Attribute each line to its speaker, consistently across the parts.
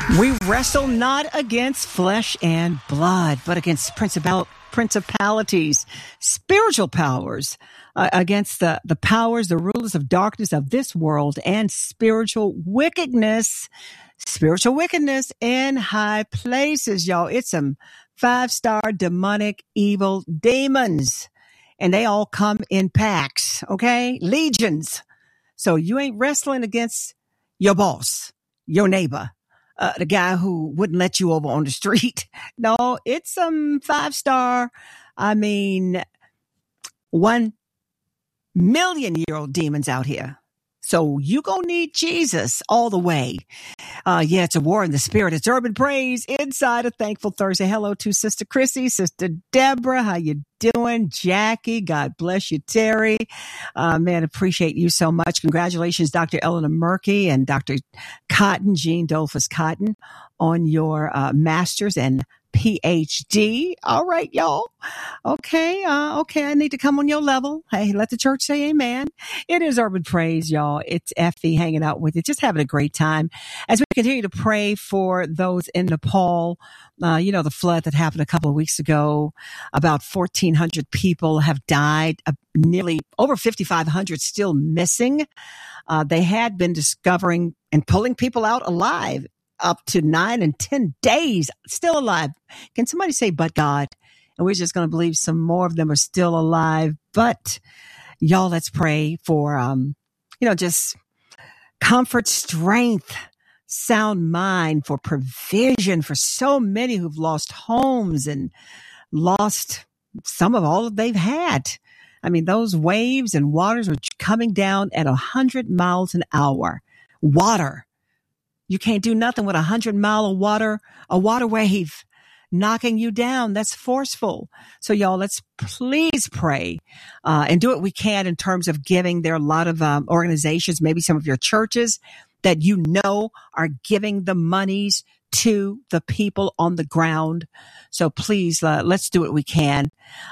Speaker 1: We wrestle not against flesh and blood, but against principalities, spiritual powers, against the powers, the rulers of darkness of this world, and spiritual wickedness in high places, y'all. It's some 5-star demonic evil demons, and they all come in packs, okay? Legions. So you ain't wrestling against your boss, your neighbor, the guy who wouldn't let you over on the street. No, it's some 5-star, 1,000,000-year-old demons out here. So you gonna need Jesus all the way. It's a war in the spirit. It's Urban Praise inside a Thankful Thursday. Hello to Sister Chrissy, Sister Deborah. How you doing? Jackie, God bless you. Terry, man, appreciate you so much. Congratulations, Dr. Eleanor Murky and Dr. Cotton, Jean Dolphus Cotton, on your master's and PhD. All right, y'all. Okay. I need to come on your level. Hey, let the church say amen. It is Urban Praise, y'all. It's Effie hanging out with you, just having a great time as we continue to pray for those in Nepal. The flood that happened a couple of weeks ago. About 1,400 people have died, nearly over 5,500 still missing. They had been discovering and pulling people out alive up to 9 and 10 days, still alive. Can somebody say, but God? And we're just going to believe some more of them are still alive. But y'all, let's pray for, just comfort, strength, sound mind, for provision for so many who've lost homes and lost some of all that they've had. Those waves and waters are coming down at 100 miles an hour. Water. You can't do nothing with 100-mile of water, a water wave knocking you down. That's forceful. So y'all, let's please pray, and do what we can in terms of giving. There are a lot of organizations, maybe some of your churches that are giving the monies to the people on the ground. So please, let's do what we can,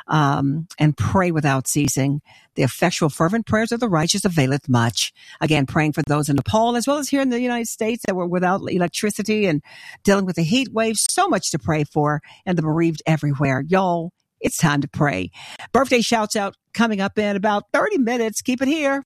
Speaker 1: and pray without ceasing. The effectual fervent prayers of the righteous availeth much. Again, praying for those in Nepal as well as here in the United States that were without electricity and dealing with the heat wave. So much to pray for, and the bereaved everywhere. Y'all, it's time to pray. Birthday shouts out coming up in about 30 minutes. Keep it here.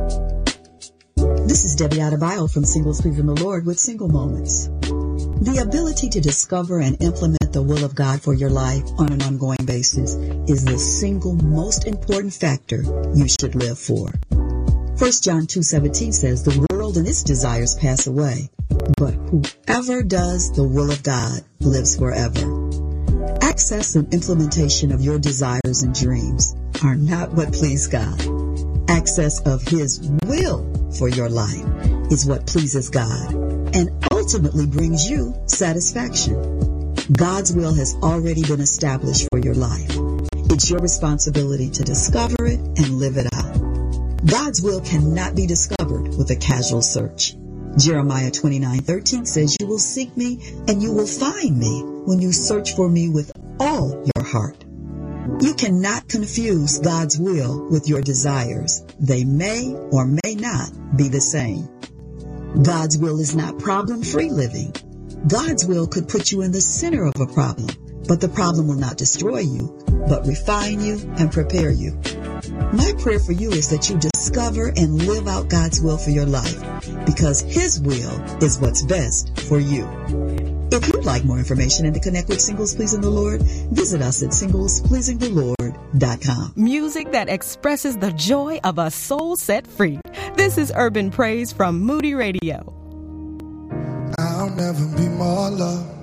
Speaker 2: This is Debbie Adebayo from Singles Pleasing the Lord with Single Moments. The ability to discover and implement the will of God for your life on an ongoing basis is the single most important factor you should live for. 1 John 2:17 says, "The world and its desires pass away, but whoever does the will of God lives forever." Access and implementation of your desires and dreams are not what please God. Access of His will for your life is what pleases God and ultimately brings you satisfaction. God's will has already been established for your life. It's your responsibility to discover it and live it out. God's will cannot be discovered with a casual search. Jeremiah 29:13 says, "You will seek me and you will find me when you search for me with all your heart." You cannot confuse God's will with your desires. They may or may not be the same. God's will is not problem-free living. God's will could put you in the center of a problem, but the problem will not destroy you, but refine you and prepare you. My prayer for you is that you discover and live out God's will for your life, because His will is what's best for you. If you'd like more information and to connect with Singles Pleasing the Lord, visit us at singlespleasingthelord.com.
Speaker 3: Music that expresses the joy of a soul set free. This is Urban Praise from Moody Radio.
Speaker 4: I'll never be more loved